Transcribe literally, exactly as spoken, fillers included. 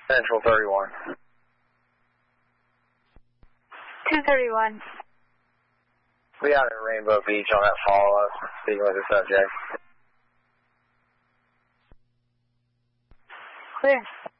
Central thirty-one. two thirty-one. We out at Rainbow Beach on that follow-up, speaking with the subject. Clear.